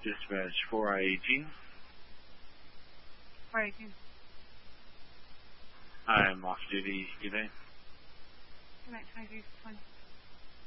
Dispatch 4I-18. 418. I'm off duty. Good day. Good night, 2320.